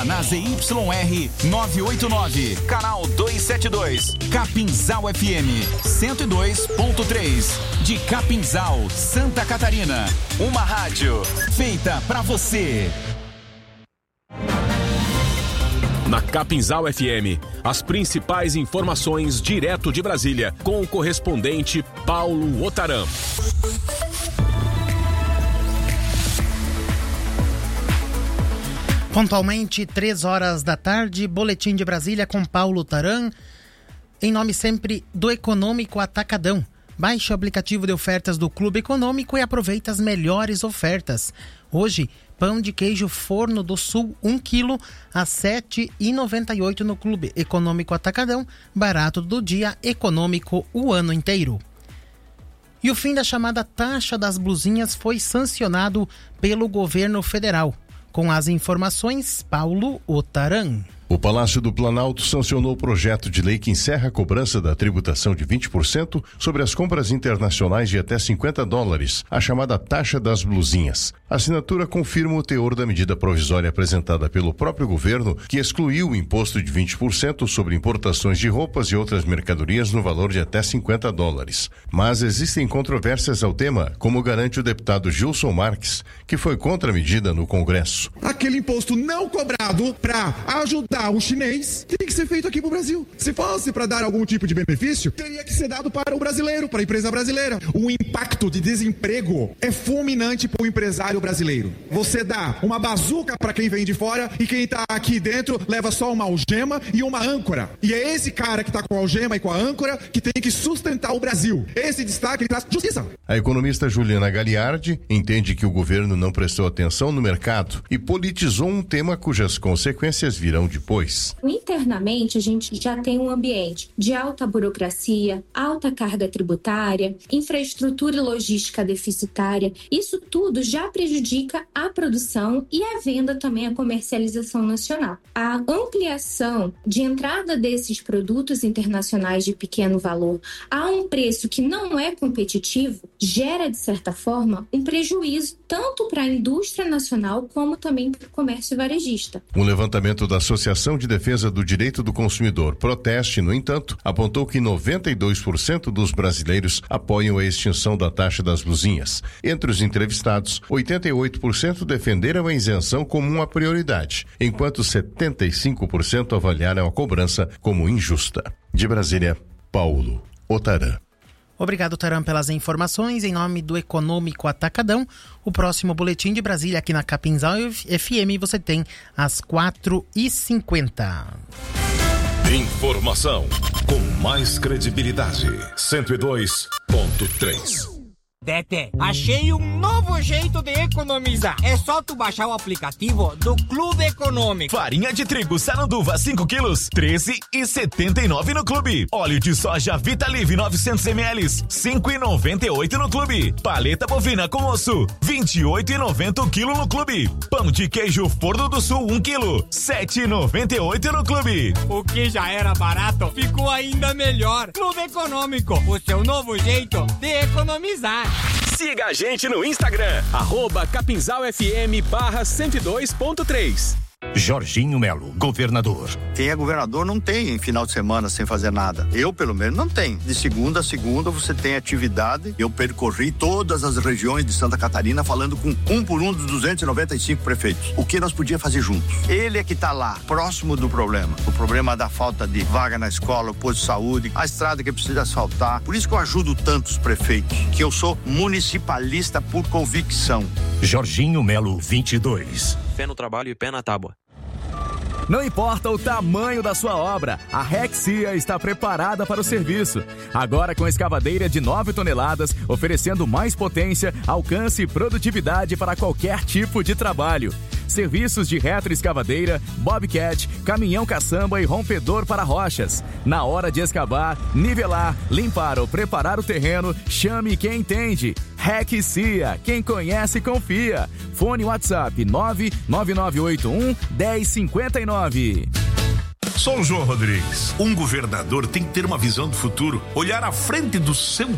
Está na ZYR 989, canal 272, Capinzal FM 102.3, de Capinzal, Santa Catarina. Uma rádio feita pra você. Na Capinzal FM, as principais informações direto de Brasília, com o correspondente Paulo Otaram. Pontualmente, 15h, boletim de Brasília com Paulo Otaram, em nome sempre do Econômico Atacadão. Baixe o aplicativo de ofertas do Clube Econômico e aproveite as melhores ofertas. Hoje, pão de queijo Forno do Sul, 1 kg a R$ 7,98 no Clube Econômico Atacadão. Barato do dia, econômico o ano inteiro. E o fim da chamada taxa das blusinhas foi sancionado pelo governo federal. Com as informações, Paulo Otaram. O Palácio do Planalto sancionou o projeto de lei que encerra a cobrança da tributação de 20% sobre as compras internacionais de até $50, a chamada taxa das blusinhas. A assinatura confirma o teor da medida provisória apresentada pelo próprio governo, que excluiu o imposto de 20% sobre importações de roupas e outras mercadorias no valor de até $50. Mas existem controvérsias ao tema, como garante o deputado Gilson Marques, que foi contra a medida no Congresso. Aquele imposto não cobrado para ajudar o chinês tem que ser feito aqui pro Brasil. Se fosse para dar algum tipo de benefício, teria que ser dado para o brasileiro, para a empresa brasileira. O impacto de desemprego é fulminante para o empresário brasileiro. Você dá uma bazuca para quem vem de fora e quem tá aqui dentro leva só uma algema e uma âncora. E é esse cara que tá com a algema e com a âncora que tem que sustentar o Brasil. Esse destaque traz justiça. A economista Juliana Gagliardi entende que o governo não prestou atenção no mercado e politizou um tema cujas consequências virão depois. Internamente, a gente já tem um ambiente de alta burocracia, alta carga tributária, infraestrutura e logística deficitária. Isso tudo já prejudica a produção e a venda também, a comercialização nacional. A ampliação de entrada desses produtos internacionais de pequeno valor a um preço que não é competitivo gera, de certa forma, um prejuízo tanto para a indústria nacional como também para o comércio varejista. Um levantamento da Associação de Defesa do Direito do Consumidor, Proteste, no entanto, apontou que 92% dos brasileiros apoiam a extinção da taxa das blusinhas. Entre os entrevistados, 88% defenderam a isenção como uma prioridade, enquanto 75% avaliaram a cobrança como injusta. De Brasília, Paulo Otaram. Obrigado, Taram, pelas informações. Em nome do Econômico Atacadão, o próximo boletim de Brasília aqui na Capinzal FM você tem às 4h50. Informação com mais credibilidade. 102.3. Tete, achei um novo jeito de economizar. É só tu baixar o aplicativo do Clube Econômico. Farinha de trigo Saranduva 5 quilos, R$13,79 no Clube. Óleo de soja Vitalive 900 ml, R$5,98 no Clube. Paleta bovina com osso, R$28,90 o quilo no Clube. Pão de queijo Forno do Sul 1 quilo, R$7,98 no Clube. O que já era barato ficou ainda melhor. Clube Econômico, o seu novo jeito de economizar. Siga a gente no Instagram, @CapinzalFM/102.3. Jorginho Melo, governador. Quem é governador não tem final de semana sem fazer nada. Eu, pelo menos, não tenho. De segunda a segunda você tem atividade. Eu percorri todas as regiões de Santa Catarina falando com um por um dos 295 prefeitos. O que nós podíamos fazer juntos? Ele é que está lá, próximo do problema. O problema da falta de vaga na escola, o posto de saúde, a estrada que precisa asfaltar. Por isso que eu ajudo tantos prefeitos, que eu sou municipalista por convicção. Jorginho Melo, 22. Fé no trabalho e pé na tábua. Não importa o tamanho da sua obra, a Rexia está preparada para o serviço. Agora com escavadeira de 9 toneladas, oferecendo mais potência, alcance e produtividade para qualquer tipo de trabalho. Serviços de retroescavadeira, bobcat, caminhão caçamba e rompedor para rochas. Na hora de escavar, nivelar, limpar ou preparar o terreno, chame quem entende. Rexia, quem conhece confia. Fone WhatsApp 99981-1059. Sou o João Rodrigues. Um governador tem que ter uma visão do futuro, olhar à frente do seu